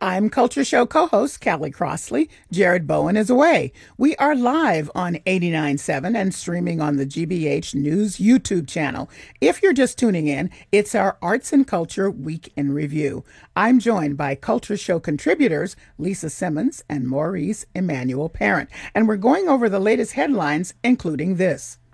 I'm Culture Show co-host Callie Crossley. Jared Bowen is away. We are live on 89.7 and streaming on the GBH News YouTube channel. If you're just tuning in, it's our Arts and Culture Week in Review. I'm joined by Culture Show contributors Lisa Simmons and Maurice Emmanuel Parent, and we're going over the latest headlines, including this.